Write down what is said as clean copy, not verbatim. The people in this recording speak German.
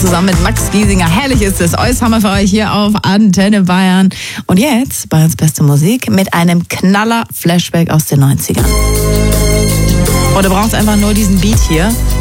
zusammen mit Max Giesinger. Herrlich ist es. Alles haben wir für euch hier auf Antenne Bayern. Und jetzt Bayerns beste Musik mit einem Knaller-Flashback aus den 90ern. Und du brauchst einfach nur diesen Beat hier.